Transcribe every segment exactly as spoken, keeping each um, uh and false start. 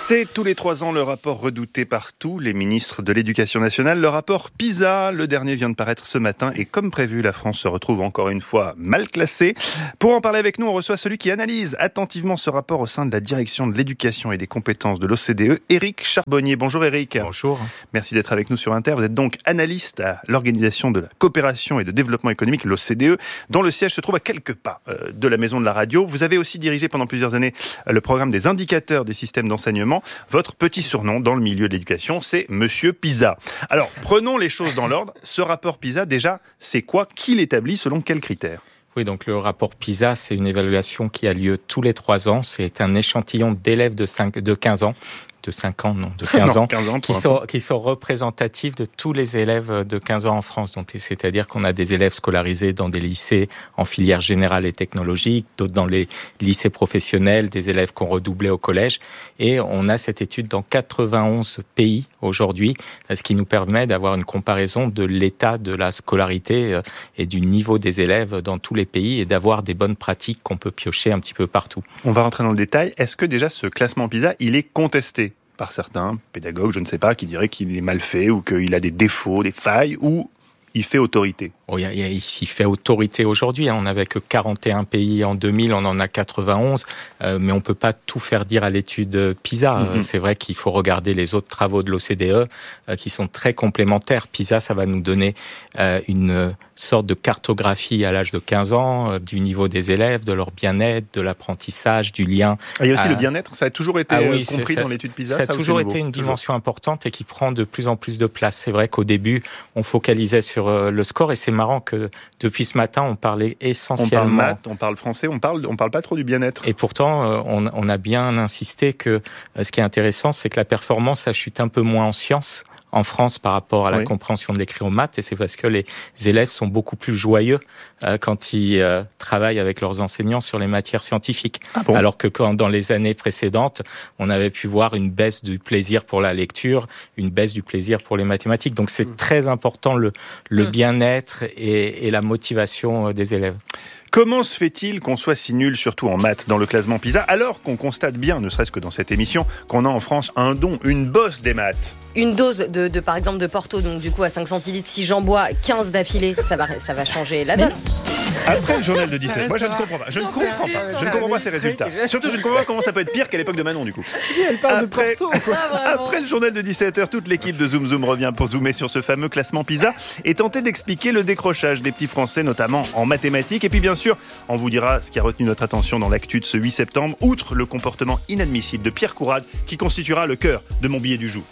C'est tous les trois ans le rapport redouté par tous les ministres de l'Éducation nationale, le rapport PISA. Le dernier vient de paraître ce matin et comme prévu, la France se retrouve encore une fois mal classée. Pour en parler avec nous, on reçoit celui qui analyse attentivement ce rapport au sein de la direction de l'éducation et des compétences de l'O C D E, Éric Charbonnier. Bonjour Éric. Bonjour. Merci d'être avec nous sur Inter. Vous êtes donc analyste à l'Organisation de la coopération et de développement économique, l'O C D E, dont le siège se trouve à quelques pas de la maison de la radio. Vous avez aussi dirigé pendant plusieurs années le programme des indicateurs des systèmes d'enseignement. Votre petit surnom dans le milieu de l'éducation, c'est Monsieur PISA. Alors, prenons les choses dans l'ordre. Ce rapport PISA, déjà, c'est quoi? Qui l'établit? Selon quels critères? Oui, donc le rapport PISA, c'est une évaluation qui a lieu tous les trois ans. C'est un échantillon d'élèves de, cinq, de quinze ans. De cinq ans, non, de quinze non, ans, quinze ans qui sont, qui sont représentatifs de tous les élèves de quinze ans en France. Donc, c'est-à-dire qu'on a des élèves scolarisés dans des lycées en filière générale et technologique, d'autres dans les lycées professionnels, des élèves qui ont redoublé au collège. Et on a cette étude dans quatre-vingt-onze pays aujourd'hui, ce qui nous permet d'avoir une comparaison de l'état de la scolarité et du niveau des élèves dans tous les pays et d'avoir des bonnes pratiques qu'on peut piocher un petit peu partout. On va rentrer dans le détail. Est-ce que déjà ce classement PISA, il est contesté par certains pédagogues, je ne sais pas, qui diraient qu'il est mal fait ou qu'il a des défauts, des failles, ou il fait autorité? Oh, il, il, il fait autorité aujourd'hui. Hein. On n'avait que quarante et un pays en deux mille, on en a quatre-vingt-onze, euh, mais on ne peut pas tout faire dire à l'étude PISA. Mm-hmm. C'est vrai qu'il faut regarder les autres travaux de l'O C D E euh, qui sont très complémentaires. PISA, ça va nous donner euh, une sorte de cartographie à l'âge de quinze ans, euh, du niveau des élèves, de leur bien-être, de l'apprentissage, du lien. Ah, il y a aussi à... le bien-être, ça a toujours été ah, oui, compris ça, dans l'étude PISA? Ça a toujours été une dimension toujours. importante et qui prend de plus en plus de place. C'est vrai qu'au début, on focalisait sur euh, le score et c'est marrant que depuis ce matin, on parlait essentiellement... On parle maths, on parle français, on parle, on parle pas trop du bien-être. Et pourtant, euh, on, on a bien insisté que euh, ce qui est intéressant, c'est que la performance a chuté un peu moins en sciences en France par rapport à la oui. compréhension de l'écrit aux maths, et c'est parce que les élèves sont beaucoup plus joyeux euh, quand ils euh, travaillent avec leurs enseignants sur les matières scientifiques. Ah bon? Alors que quand dans les années précédentes, on avait pu voir une baisse du plaisir pour la lecture, une baisse du plaisir pour les mathématiques. Donc c'est mmh. très important le, le mmh. bien-être et, et la motivation des élèves. Comment se fait-il qu'on soit si nul, surtout en maths, dans le classement PISA, alors qu'on constate bien, ne serait-ce que dans cette émission, qu'on a en France un don, une bosse des maths? Une dose de, de par exemple, de Porto, donc du coup à cinq centilitres, si j'en bois quinze d'affilée, ça va, ça va changer la donne. Après le journal de dix-sept, moi je ne comprends pas, je ne comprends pas, je ne comprends pas ces résultats. Surtout, je ne comprends pas comment ça peut être pire qu'à l'époque de Manon, du coup. Elle parle après, de Porto, quoi. Après le journal de dix-sept heures, toute l'équipe de Zoom Zoom revient pour zoomer sur ce fameux classement PISA et tenter d'expliquer le décrochage des petits Français, notamment en mathématiques. Et puis bien sûr, on vous dira ce qui a retenu notre attention dans l'actu de ce huit septembre, outre le comportement inadmissible de Pierre Courade, qui constituera le cœur de mon billet du jour.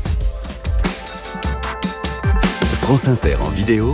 France Inter en vidéo.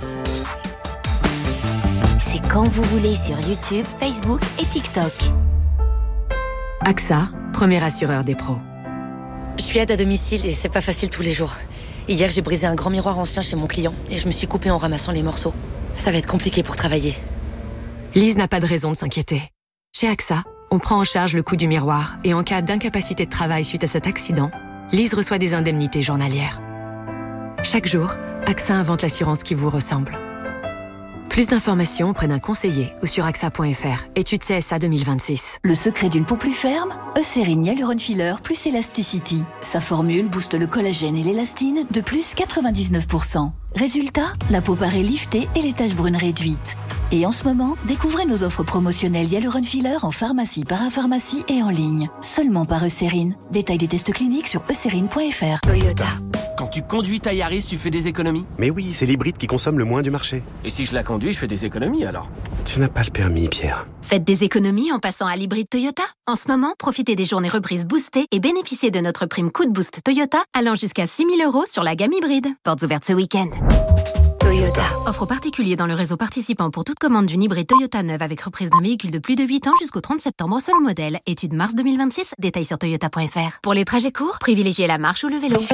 C'est quand vous voulez sur YouTube, Facebook et TikTok. A X A, premier assureur des pros. Je suis aide à domicile et c'est pas facile tous les jours. Hier, j'ai brisé un grand miroir ancien chez mon client et je me suis coupée en ramassant les morceaux. Ça va être compliqué pour travailler. Lise n'a pas de raison de s'inquiéter. Chez A X A, on prend en charge le coût du miroir et en cas d'incapacité de travail suite à cet accident, Lise reçoit des indemnités journalières. Chaque jour, A X A invente l'assurance qui vous ressemble. Plus d'informations auprès d'un conseiller ou sur A X A point F R. Étude C S A deux mille vingt-six. Le secret d'une peau plus ferme? Eucérine Hyaluron Filler plus Elasticity. Sa formule booste le collagène et l'élastine de plus quatre-vingt-dix-neuf pour cent. Résultat, la peau paraît liftée et les taches brunes réduites. Et en ce moment, découvrez nos offres promotionnelles Hyaluron Filler en pharmacie, parapharmacie et en ligne. Seulement par Eucérine. Détail des tests cliniques sur eucérine point F R. Toyota. Quand tu conduis ta Yaris, tu fais des économies? Mais oui, c'est l'hybride qui consomme le moins du marché. Et si je la conduis, je fais des économies alors? Tu n'as pas le permis, Pierre. Faites des économies en passant à l'hybride Toyota. En ce moment, profitez des journées reprises boostées et bénéficiez de notre prime coup de boost Toyota allant jusqu'à six mille euros sur la gamme hybride. Portes ouvertes ce week-end. Toyota. Offre particulier dans le réseau participant pour toute commande d'une hybride Toyota neuve avec reprise d'un véhicule de plus de huit ans jusqu'au trente septembre selon modèle. Étude mars deux mille vingt-six, détails sur toyota point F R. Pour les trajets courts, privilégiez la marche ou le vélo.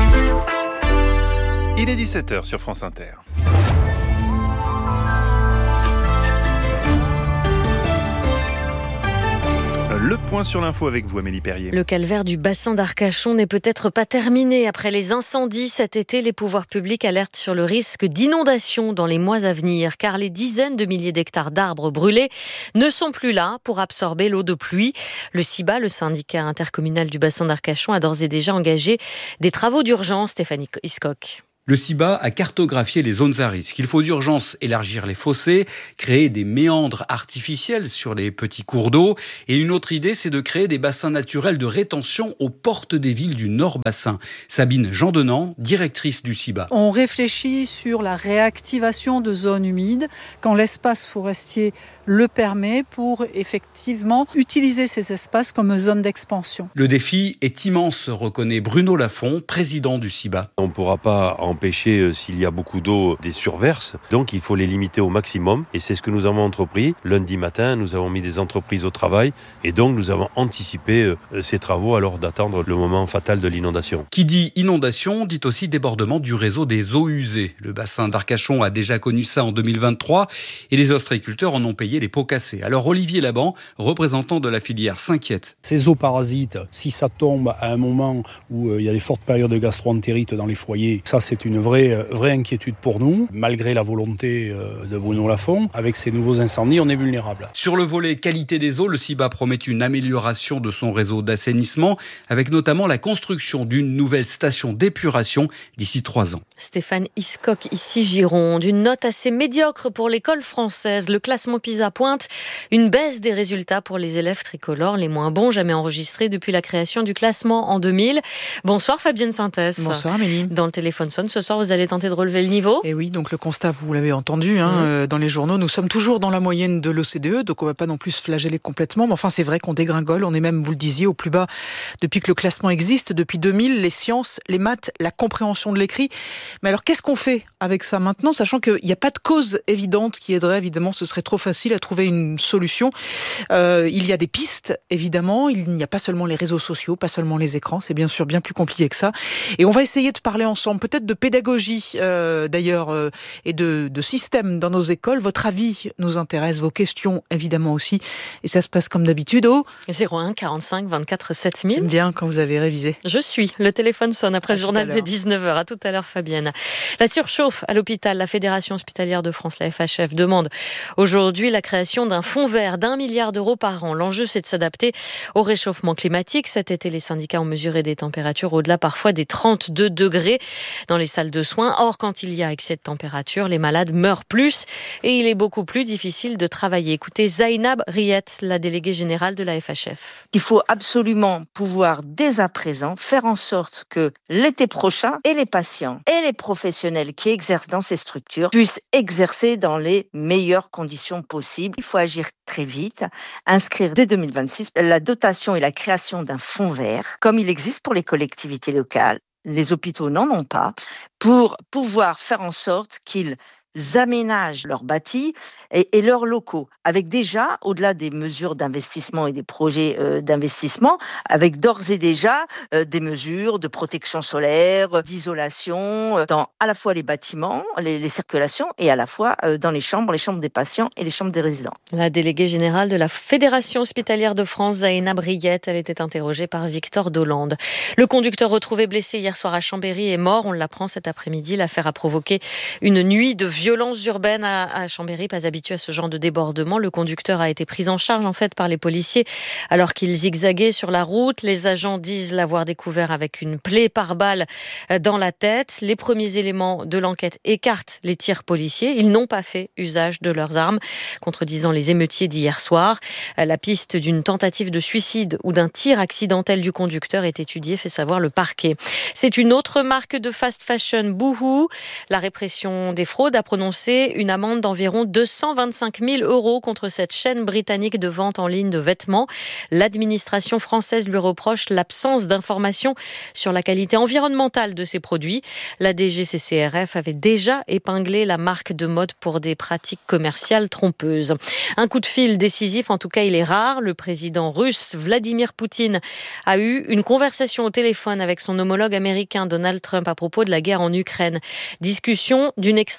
Il est dix-sept heures sur France Inter. Le point sur l'info avec vous, Amélie Perrier. Le calvaire du bassin d'Arcachon n'est peut-être pas terminé. Après les incendies cet été, les pouvoirs publics alertent sur le risque d'inondation dans les mois à venir, car les dizaines de milliers d'hectares d'arbres brûlés ne sont plus là pour absorber l'eau de pluie. Le CIBA, le syndicat intercommunal du bassin d'Arcachon, a d'ores et déjà engagé des travaux d'urgence. Stéphanie Iscock. Le CIBA a cartographié les zones à risque. Il faut d'urgence élargir les fossés, créer des méandres artificiels sur les petits cours d'eau. Et une autre idée, c'est de créer des bassins naturels de rétention aux portes des villes du Nord-Bassin. Sabine Jeandenant, directrice du CIBA. On réfléchit sur la réactivation de zones humides quand l'espace forestier le permet pour effectivement utiliser ces espaces comme zone d'expansion. Le défi est immense, reconnaît Bruno Lafont, président du CIBA. On ne pourra pas empêcher, euh, s'il y a beaucoup d'eau, des surverses. Donc il faut les limiter au maximum. Et c'est ce que nous avons entrepris. Lundi matin, nous avons mis des entreprises au travail. Et donc nous avons anticipé euh, ces travaux alors d'attendre le moment fatal de l'inondation. Qui dit inondation, dit aussi débordement du réseau des eaux usées. Le bassin d'Arcachon a déjà connu ça en deux mille vingt-trois. Et les ostréiculteurs en ont payé les pots cassés. Alors Olivier Laban, représentant de la filière, s'inquiète. Ces eaux parasites, si ça tombe à un moment où euh, il y a des fortes périodes de gastroentérite dans les foyers, ça c'est une vraie, euh, vraie inquiétude pour nous. Malgré la volonté euh, de Bruno Lafont, avec ces nouveaux incendies, on est vulnérable. Sur le volet qualité des eaux, le CIBA promet une amélioration de son réseau d'assainissement, avec notamment la construction d'une nouvelle station d'épuration d'ici trois ans. Stéphane Iscock, ici Gironde. Une note assez médiocre pour l'école française. Le classement PISA pointe une baisse des résultats pour les élèves tricolores, les moins bons jamais enregistrés depuis la création du classement en deux mille. Bonsoir Fabienne Sintès. Bonsoir Amélie. Dans le téléphone sonne, ce soir vous allez tenter de relever le niveau. Et oui, donc le constat, vous l'avez entendu hein, mmh. euh, dans les journaux, nous sommes toujours dans la moyenne de l'O C D E, donc on ne va pas non plus se flageller complètement, mais enfin c'est vrai qu'on dégringole, on est même, vous le disiez, au plus bas depuis que le classement existe, depuis deux mille, les sciences, les maths, la compréhension de l'écrit. Mais alors qu'est-ce qu'on fait avec ça maintenant, sachant qu'il n'y a pas de cause évidente qui aiderait, évidemment, ce serait trop facile à trouver une solution. Euh, il y a des pistes, évidemment, il n'y a pas seulement les réseaux sociaux, pas seulement les écrans, c'est bien sûr bien plus compliqué que ça. Et on va essayer de parler ensemble, peut-être de pédagogie euh, d'ailleurs, euh, et de, de système dans nos écoles. Votre avis nous intéresse, vos questions évidemment aussi. Et ça se passe comme d'habitude au zéro un quarante-cinq vingt-quatre sept mille. J'aime bien quand vous avez révisé. Je suis. Le téléphone sonne après à le journal de dix-neuf heures. À tout à l'heure, Fabienne. La surchauffe à l'hôpital. La Fédération hospitalière de France, la F H F, demande aujourd'hui la création d'un fonds vert d'un milliard d'euros par an. L'enjeu, c'est de s'adapter au réchauffement climatique. Cet été, les syndicats ont mesuré des températures au-delà parfois des trente-deux degrés dans les salles de soins. Or, quand il y a excès de température, les malades meurent plus et il est beaucoup plus difficile de travailler. Écoutez Zainab Riyet, la déléguée générale de la F H F. Il faut absolument pouvoir, dès à présent, faire en sorte que l'été prochain, et les patients et les professionnels qui exercent dans ces structures puissent exercer dans les meilleures conditions possibles. Il faut agir très vite, inscrire dès deux mille vingt-six la dotation et la création d'un fonds vert, comme il existe pour les collectivités locales. Les hôpitaux n'en ont pas, pour pouvoir faire en sorte qu'ils aménagent leurs bâtis et, et leurs locaux, avec déjà, au-delà des mesures d'investissement et des projets euh, d'investissement, avec d'ores et déjà euh, des mesures de protection solaire, d'isolation, euh, dans à la fois les bâtiments, les, les circulations, et à la fois euh, dans les chambres, les chambres des patients et les chambres des résidents. La déléguée générale de la Fédération hospitalière de France, Zainab Riyet, elle était interrogée par Victor Dolande. Le conducteur retrouvé blessé hier soir à Chambéry est mort, on l'apprend cet après-midi. L'affaire a provoqué une nuit de violences urbaines à, à Chambéry, pas habitué à ce genre de débordement. Le conducteur a été pris en charge en fait par les policiers alors qu'il zigzaguait sur la route. Les agents disent l'avoir découvert avec une plaie par balle dans la tête. Les premiers éléments de l'enquête écartent les tirs policiers. Ils n'ont pas fait usage de leurs armes, contredisant les émeutiers d'hier soir. La piste d'une tentative de suicide ou d'un tir accidentel du conducteur est étudiée, fait savoir le parquet. C'est une autre marque de fast fashion, Boohoo. La répression des fraudes a prononcé une amende d'environ deux cent vingt-cinq mille euros contre cette chaîne britannique de vente en ligne de vêtements. L'administration française lui reproche l'absence d'informations sur la qualité environnementale de ses produits. La D G C C R F avait déjà épinglé la marque de mode pour des pratiques commerciales trompeuses. Un coup de fil décisif, en tout cas il est rare. Le président russe Vladimir Poutine a eu une conversation au téléphone avec son homologue américain Donald Trump à propos de la guerre en Ukraine. Discussion d'une extrême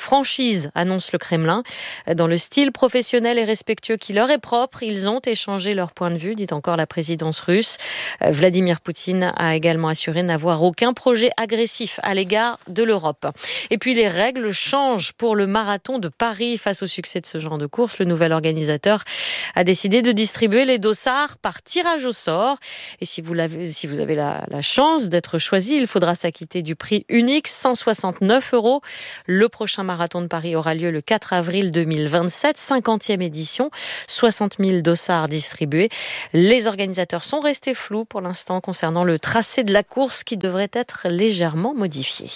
franchise, annonce le Kremlin. Dans le style professionnel et respectueux qui leur est propre, ils ont échangé leur point de vue, dit encore la présidence russe. Vladimir Poutine a également assuré n'avoir aucun projet agressif à l'égard de l'Europe. Et puis les règles changent pour le marathon de Paris. Face au succès de ce genre de course, le nouvel organisateur a décidé de distribuer les dossards par tirage au sort. Et si vous, l'avez, si vous avez la, la chance d'être choisi, il faudra s'acquitter du prix unique, cent soixante-neuf euros. Le prochain marathon de Paris aura lieu le quatre avril deux mille vingt-sept, cinquantième édition, soixante mille dossards distribués. Les organisateurs sont restés flous pour l'instant concernant le tracé de la course qui devrait être légèrement modifié.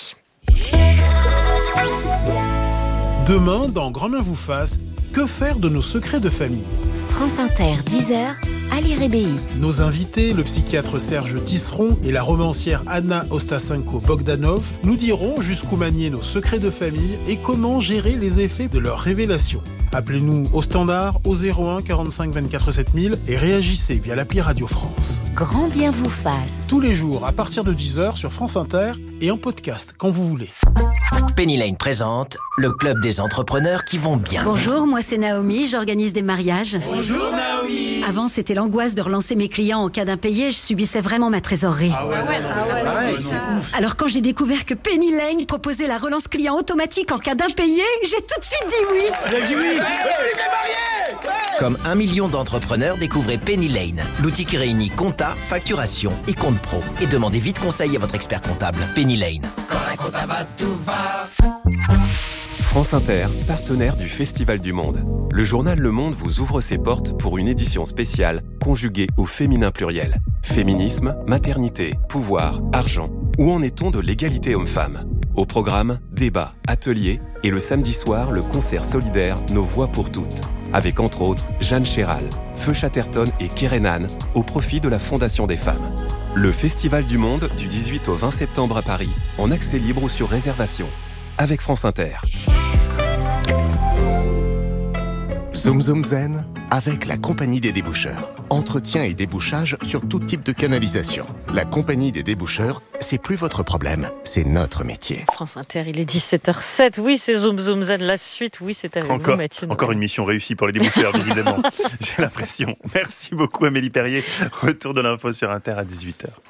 Demain, dans Grand Main vous fasse, que faire de nos secrets de famille ? France Inter, dix heures, Ali Rébéi. Nos invités, le psychiatre Serge Tisseron et la romancière Anna Ostasenko-Bogdanov, nous diront jusqu'où manier nos secrets de famille et comment gérer les effets de leurs révélations. Appelez-nous au standard au zéro un quarante-cinq vingt-quatre sept mille et réagissez via l'appli Radio France. Grand bien vous fasse. Tous les jours à partir de dix heures sur France Inter et en podcast quand vous voulez. Penny Lane présente le club des entrepreneurs qui vont bien. Bonjour, moi c'est Naomi, j'organise des mariages. Bonjour Naomi. Avant c'était l'angoisse de relancer mes clients en cas d'impayé, je subissais vraiment ma trésorerie. Ah ouais, ah ouais, ah ouais, ah ouais c'est ouf. Alors quand j'ai découvert que Penny Lane proposait la relance client automatique en cas d'impayé, j'ai tout de suite dit oui. Elle a dit oui. Comme un million d'entrepreneurs, découvrez Penny Lane, l'outil qui réunit compta, facturation et compte pro. Et demandez vite conseil à votre expert comptable. Penny Lane. Quand un compta va, tout va. France Inter, partenaire du Festival du Monde. Le journal Le Monde vous ouvre ses portes pour une édition spéciale conjuguée au féminin pluriel. Féminisme, maternité, pouvoir, argent. Où en est-on de l'égalité homme-femme ? Au programme, débats, ateliers et le samedi soir, le concert solidaire Nos Voix pour toutes. Avec entre autres Jeanne Chéral, Feu Chatterton et Kérénane au profit de la Fondation des femmes. Le Festival du Monde du dix-huit au vingt septembre à Paris, en accès libre ou sur réservation. Avec France Inter. Zoom Zoom Zen avec la Compagnie des Déboucheurs. Entretien et débouchage sur tout type de canalisation. La Compagnie des Déboucheurs, c'est plus votre problème, c'est notre métier. France Inter, il est dix-sept heures zéro sept. Oui, c'est Zoom Zoom Zen. La suite, oui, c'est avec encore, vous, Mathieu. Encore une mission réussie pour les déboucheurs, visiblement. J'ai l'impression. Merci beaucoup, Amélie Perrier. Retour de l'info sur Inter à dix-huit heures.